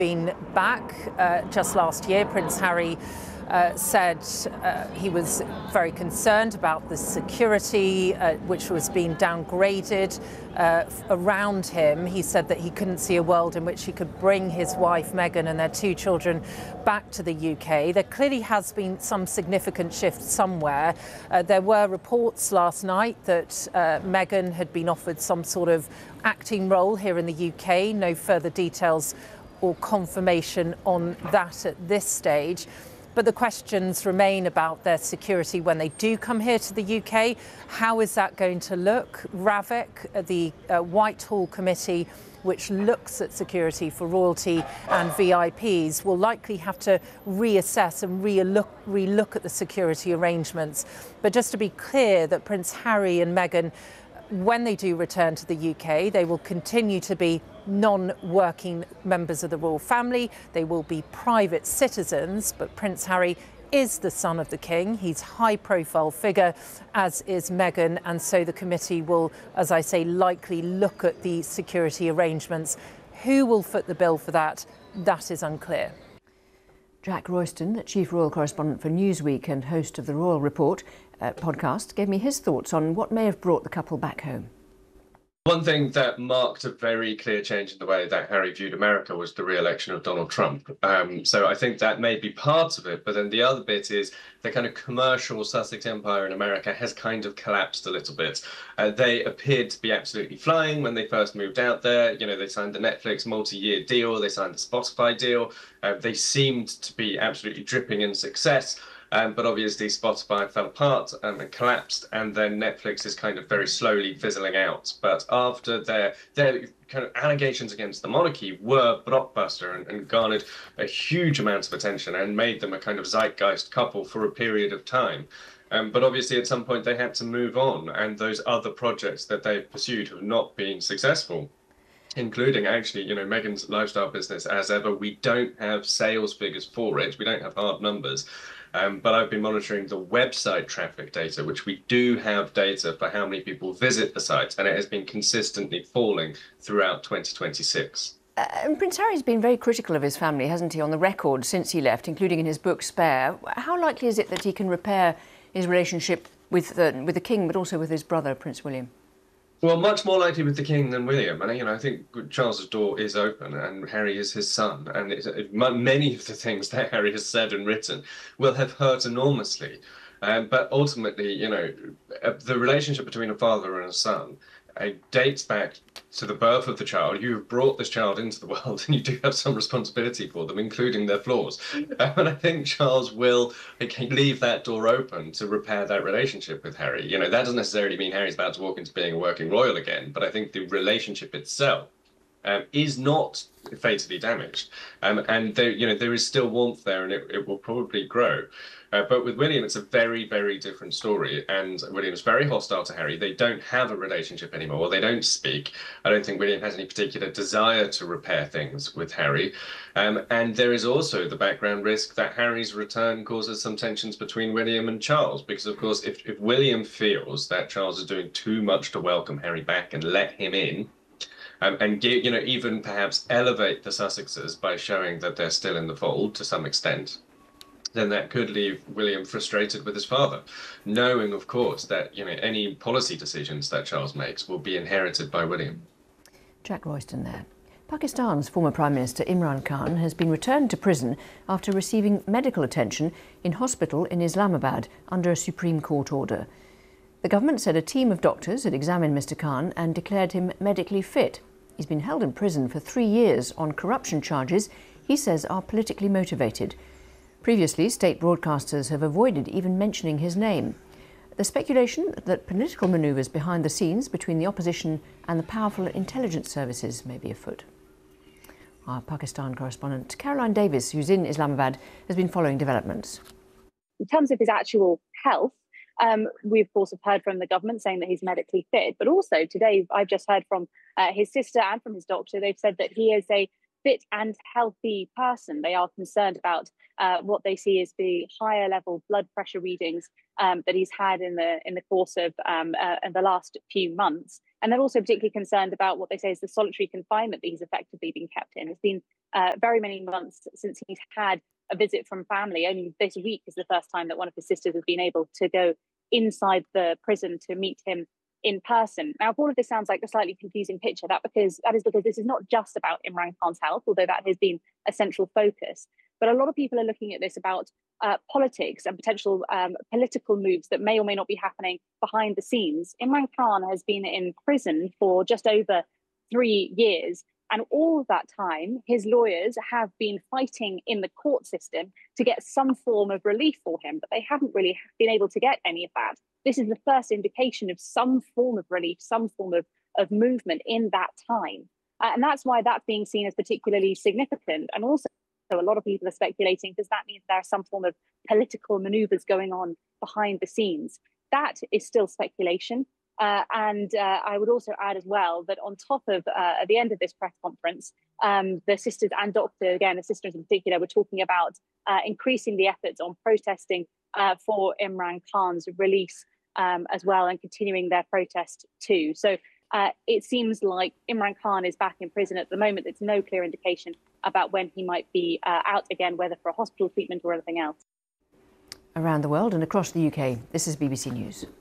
Been back just last year. Prince Harry said he was very concerned about the security which was being downgraded around him. He said that he couldn't see a world in which he could bring his wife Meghan and their two children back to the UK. There clearly has been some significant shift somewhere. There were reports last night that Meghan had been offered some sort of acting role here in the UK. No further details or confirmation on that at this stage. But the questions remain about their security when they do come here to the UK. How is that going to look? RAVIC, the Whitehall Committee, which looks at security for royalty and VIPs, will likely have to reassess and relook at the security arrangements. But just to be clear that Prince Harry and Meghan, when they do return to the UK, they will continue to be non-working members of the royal family. They will be private citizens, but Prince Harry is the son of the king. He's a high-profile figure, as is Meghan, and so the committee will, as I say, likely look at the security arrangements. Who will foot the bill for that? That is unclear. Jack Royston, the chief royal correspondent for Newsweek and host of the Royal Report podcast, gave me his thoughts on what may have brought the couple back home. One thing that marked a very clear change in the way that Harry viewed America was the re-election of Donald Trump. So I think that may be part of it, but then the other bit is the kind of commercial Sussex empire in America has kind of collapsed a little bit. They appeared to be absolutely flying when they first moved out there. You know, they signed the Netflix multi-year deal, they signed the Spotify deal. They seemed to be absolutely dripping in success. But obviously Spotify fell apart and collapsed, and then Netflix is kind of very slowly fizzling out. But after their kind of allegations against the monarchy were blockbuster and garnered a huge amount of attention and made them a kind of zeitgeist couple for a period of time. But obviously at some point they had to move on, and those other projects that they've pursued have not been successful. Including actually, you know, Meghan's lifestyle business, as ever. We don't have sales figures for it. We don't have hard numbers. But I've been monitoring the website traffic data, which we do have data for how many people visit the site, and it has been consistently falling throughout 2026. And Prince Harry's been very critical of his family, hasn't he, on the record since he left, including in his book Spare. How likely is it that he can repair his relationship with the king, but also with his brother, Prince William? Well, much more likely with the king than William. And, you know, I think Charles's door is open and Harry is his son. And many of the things that Harry has said and written will have hurt enormously. But ultimately, you know, the relationship between a father and a son dates back to the birth of the child. You have brought this child into the world and you do have some responsibility for them, including their flaws. And I think Charles will leave that door open to repair that relationship with Harry. You know, that doesn't necessarily mean Harry's about to walk into being a working royal again, but I think the relationship itself is not fatally damaged. And there, you know, there is still warmth there, and it will probably grow. But with William, it's a very, very different story. And William's very hostile to Harry. They don't have a relationship anymore. They don't speak. I don't think William has any particular desire to repair things with Harry. And there is also the background risk that Harry's return causes some tensions between William and Charles. Because, of course, if William feels that Charles is doing too much to welcome Harry back and let him in, and give, you know, even perhaps elevate the Sussexes by showing that they're still in the fold to some extent, then that could leave William frustrated with his father, knowing, of course, that, you know, any policy decisions that Charles makes will be inherited by William. Jack Royston there. Pakistan's former Prime Minister Imran Khan has been returned to prison after receiving medical attention in hospital in Islamabad under a Supreme Court order. The government said a team of doctors had examined Mr Khan and declared him medically fit. He's been held in prison for 3 years on corruption charges he says are politically motivated. Previously, state broadcasters have avoided even mentioning his name. The speculation that political manoeuvres behind the scenes between the opposition and the powerful intelligence services may be afoot. Our Pakistan correspondent Caroline Davis, who's in Islamabad, has been following developments. In terms of his actual health, we, of course, have heard from the government saying that he's medically fit. But also today, I've just heard from his sister and from his doctor. They've said that he is a fit and healthy person. They are concerned about what they see as the higher level blood pressure readings that he's had in the course of the last few months. And they're also particularly concerned about what they say is the solitary confinement that he's effectively been kept in. It's been very many months since he's had a visit from family. Only this week is the first time that one of his sisters has been able to go inside the prison to meet him in person. Now, all of this sounds like a slightly confusing picture. That is because this is not just about Imran Khan's health, although that has been a central focus. But a lot of people are looking at this about politics and potential political moves that may or may not be happening behind the scenes. Imran Khan has been in prison for just over 3 years. And all of that time, his lawyers have been fighting in the court system to get some form of relief for him, but they haven't really been able to get any of that. This is the first indication of some form of relief, some form of movement in that time. And that's why that's being seen as particularly significant. And also, a lot of people are speculating, does that mean there are some form of political maneuvers going on behind the scenes? That is still speculation. And I would also add as well that on top of, at the end of this press conference, the sisters and doctor, again, the sisters in particular, were talking about increasing the efforts on protesting for Imran Khan's release as well, and continuing their protest too. So it seems like Imran Khan is back in prison at the moment. There's no clear indication about when he might be out again, whether for a hospital treatment or anything else. Around the world and across the UK, this is BBC News.